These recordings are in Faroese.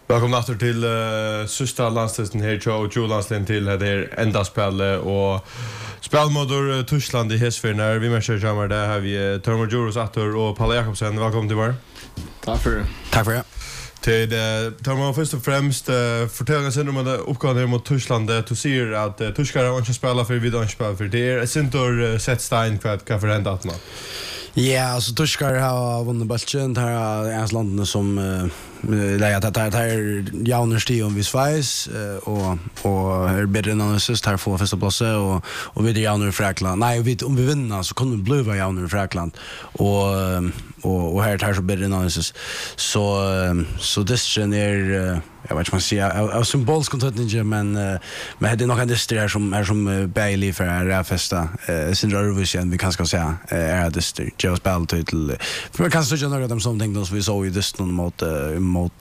Välkomna åter till sista landstesten här Joe Julandslen till det enda spelet och spelmotor Tyskland i Hesfärnar. Vi märker jamar där har vi Tormod Joros Attor och Palle Jakobsen. Välkommen till var. Tack för det. Till Tormod först och främst fortälja sen om det uppgåvan mot Tyskland. Du ser att tyskar har inte spelat för vi don't spela för det är Sintor Setstein för att kan förhända att man. Ja, alltså tyskar har vunnit bollen där är landet som lägger att det här jauner stig om vi Schweiz och är bättre än annars här får första plats och vi jauner i Frankland. Nej, vi om vi vinner så kommer det bli jauner i Frankland och här så bättre än annars så det är jag vet inte man säger av symbolskontent men det är nog en distrikt här som Bailey för är festa sin Eurovision vi kan ska säga är distrikt Joe spel till för man kan så ju några av de som tänkte oss vi såg ju distan mot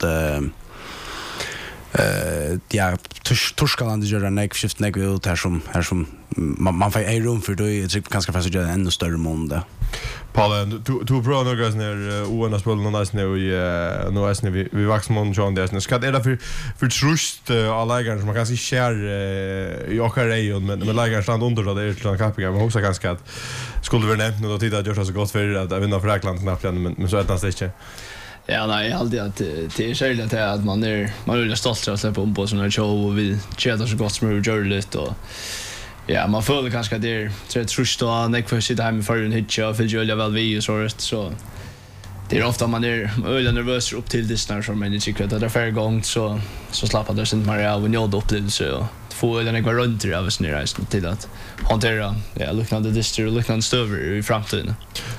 ja Tyskland gör en next ut här som man får en rum för då är det ganska fast att göra ännu större måndag. Palle, du bra några såna oerna spel någon nästan nu nästan vi vaxmon John där. Ska det för trust alla ägare som man kanske skär i Åkarejon men lägger stand under då det är till kappiga men också ganska att skulle vi nämnt då titta att göra så gott för att vinna för Frankland knappt men så är det inte. Ja, nej, alltid att det är särskilt att man är stolt att släppa på såna här show och vi tjänar så gott som vi gör lite och ja, man får kanske det är trust och när jag sitter hemma för en hitcha och vill väl vi så det är ofta man är öle nervös upp till det snart som man tycker att det är för gång så slappar det sen Maria och njöd upp till så få den går runt det av snurra till att hantera liknande distrikt och liknande stöver i framtiden.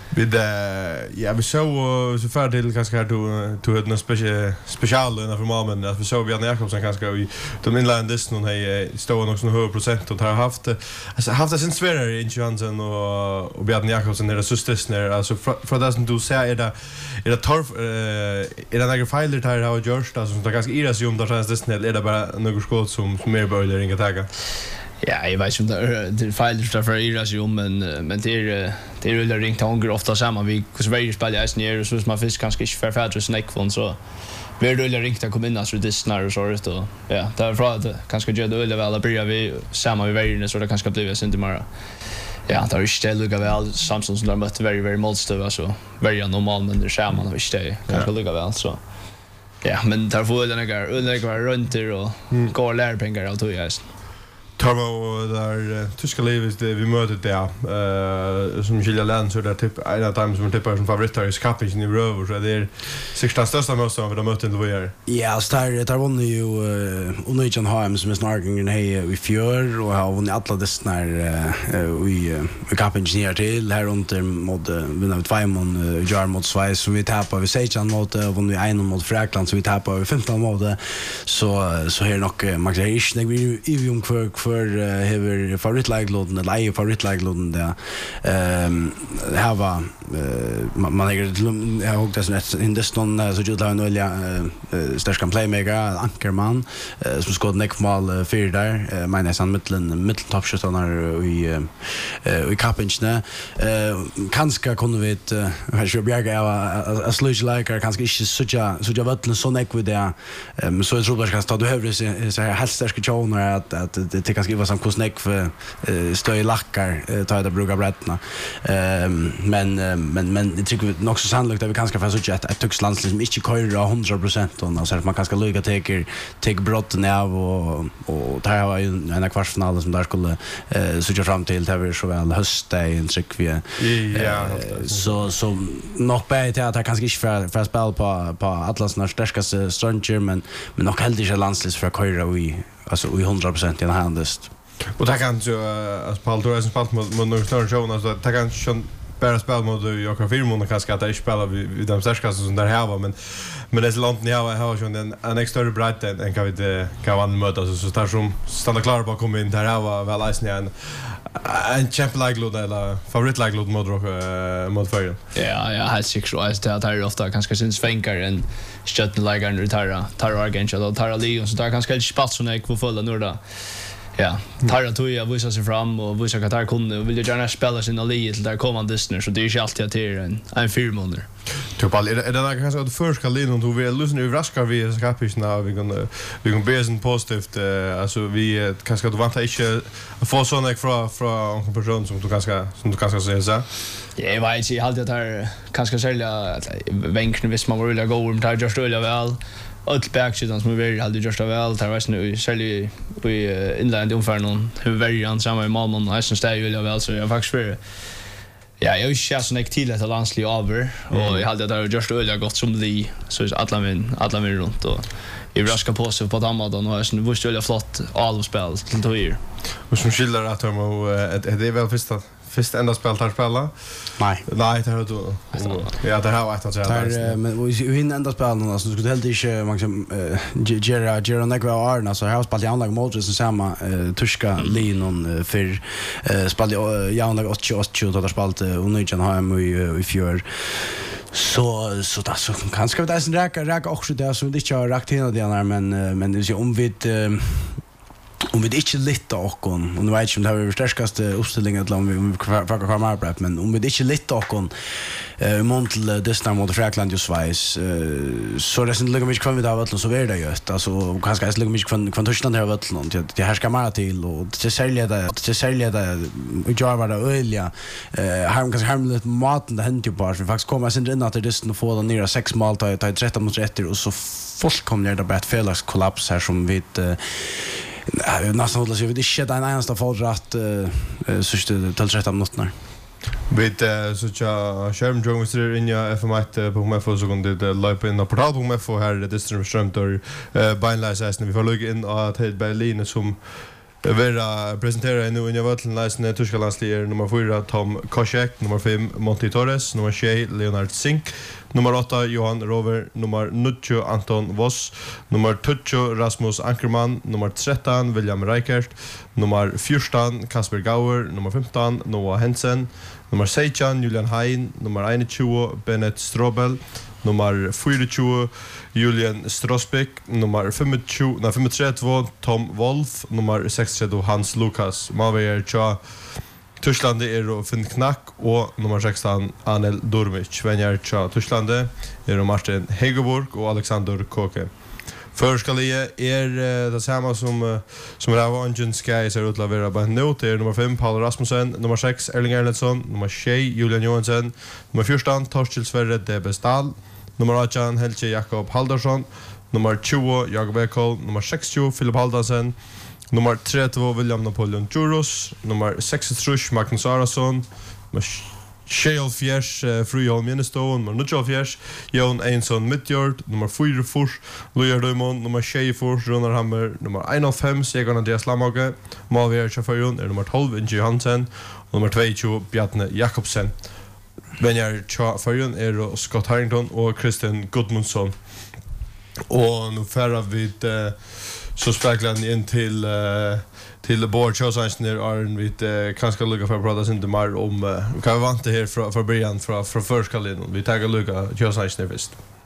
Vi så färdigt kanske här to ett special för moment att vi så Björn Jakobsen kanske i de inlandes någon här står också någon hög procent och har haft det sen svärare i chansen och Björn Jakobsen är susstner alltså för det som du säger är det torf är det några filer där har gjort alltså som det ganska iras ju om där känns det snällt är det bara några skott som mer börjar inga tagga. Ja, jag vet inte det fel för iras ju men det är ringt hunger ofta samma vi hur vi spelar is ner så man fisk kanske inte för färd och snack från så vi rullar ringt att komma in så det snarare så då ja därför att kanske gör det väl att börja vi samma vi vägen så det kanske blir sen tomorrow. Ja, där är stället väl Samsung som där mötte very monster så very normal men det skär man visst kanske lugga väl så. Ja, men där får den går runt och går lära pengar allt och just. Tormo där tyska livet vi möter där som Gilja Land så där typ en av dem som typ som favoriter i Skappen i Rover så det är 16 största motståndare för de möter det var. Ja, där vann ju Union Heim som är snarare i fjör och har vunnit alla dessa när i Kappen ner till här under mot vinna 2 mot Jar mot Schweiz som vi tappar vi säger mot vann vi 1 mot Frankland så vi tappar 15 mot så här nog man kan inte vi i ung för hever favoritlaglåden eller ej favoritlaglåden där här var man jag har också sett in det stånd så ju där olja stark playmaker Ankerman som skådde neckmal 4 där minus han mitteltoppskyttarna i Kappinchne kanske kunde vi här så bjärga a sluge like kanske inte så jag vet så neck with där så jag tror att du behöver så här helst tjoner att det kanske var som kosnek för stöj lackar ta det brukar brättna men det tycker vi nog så sannolikt att vi kanske får så att Tyskland liksom inte köra 100% och så att man kanske lycka take brotten av och det här var ju en kvartsfinal som där skulle söka fram till det var så väl höstdagen tycker vi så nog bättre att det kanske inte för spel på Atlasnas starkaste stranger men nog helt inte landslis för att köra i alltså i 100% i den handest. Och det kan ju att Paul Torres spalt mot några större show så det kan ju bara spela mot Jakob Firmon kanske att det spelar vi de starkaste som där här var men det är långt ni har ju en extra bright än kan vi kan möta så där som stanna klar på att komma in där här var väl ice en champion eller favoritlaglåd mot förr. Ja, jag har säkert så att det är ofta kanske syns fänkar en stöttenlägaren retarra Argentina och Tara Leon så där kanske inte spats som jag får följa nu då. Ja, Tara tog jag visar sig fram och visar att Tara kunde och vill gärna spela sina liv till där kommande dyster så det är ju alltid att det är en 4 månader. Topal är det kanske att förska linjen då vi lyssnar ju raskar vi så kapishna vi kan be sen positivt alltså vi kanske då vänta inte få såna från en person som du kanske säger så. Ja, jag vet inte alltid att här kanske sälja vänken visst man vill gå om tar just öliga väl. Allt backsiden som vi hade just väl tar väl nu sälja vi inland ungefär någon hur variant samma i Malmö och sen stäj öliga väl så jag faktiskt för ja, jag känner så mycket till att landslig över och jag hade det just öliga gott som de så alla min runt och i raska på sig på Damadan och sen var det flott allspel till då. Och som skiljer att det är väl först enda spel tar spela. Nej, det har du. Ja, det har jag att säga. Men vi hinner enda spel nu så skulle helt inte man kan Gera Negva Arna så har spelat i anlag mot som samma tyska linon för spelade i anlag 88 då spelade Union hem i fjör. Så där så kanske vi där sen räka också där så det inte har rakt in det men det är om vi inte lite och nu vet jag inte det har förstärkaste uppställningen att om vi försöker komma upp men om vi inte lite och Montel Disney mot Frankland och Schweiz så det sen lägger mycket kvar vid av så är det ju alltså kanske lägger mycket kvar Tyskland här av det här ska man till och det säljer det jag var det öliga har kanske hemligt maten det hänt ju bara för faktiskt kommer sen in att det Disney får den ner 6 mål ta 13 mot 1 och så fullkomligt det bara ett felaks kollaps här som vi nästan håller sig vid det en enasta fallrätt sista till 13 minuter. Vet så jag skärm Jones in i FM1 på mig för så kunde det live in på portal på mig för här det strömt och beinläs vi får logga in att Berlin som vera presentera nu i Vattenläsne tyska landslaget nummer 4 Tom Koschek, nummer 5 Monty Torres, nummer 6 Leonard Sink, nummer 8 Johan Rover, nummer 9 Anton Voss, nummer 12 Rasmus Ankerman, nummer 13 William Reichert, nummer 14 Kasper Gauer, nummer 15 Noah Hansen, nummer 16 Julian Hein, nummer 21 Bennett Strobel, nummer 24 Julian Strosbeck, nummer 35 Tom Wolf, nummer 36 Hans Lukas. Malvejer tja Tyskland är Finn Knack och nummer 16 Anel Durmic. Vänjar tja Tyskland är Martin Hegeborg och Alexander Koke. Förskalie är det samma som Ravangin Sky ser ut att vara på note är nummer 5 Paul Rasmussen, nummer 6 Erling Erlendsson, nummer 6 Julian Johansson, nummer 14 Torsten Sverre Debestal, nummer 18 Helge Jakob Haldarsson, nummer 20 Jakob Ekholm, nummer 60 Philip Haldansen, nummer 32 William Napoleon Juros, nummer 66 Magnus Arason, nummer 24 Frujholm Minneston, nummer 94 Jon Einsson Midjord, nummer 44 Lujar Døymon, nummer 24 Runar Hammer, nummer 51 Segan Andreas Lamage, Malvejer Chafajon nummer 12 Inge Hansen, og nummer 22 Bjarne Jakobsen. Vänjar Chafajon Scott Harrington och Christian Gudmundsson. Och nu färrar vi så spräcklar in till Bård Kjøshansen Arn vi kanske lukka för att prata inte mer om kan vi vanta här från början från första linjen. Vi tar lukka Kjøshansen först.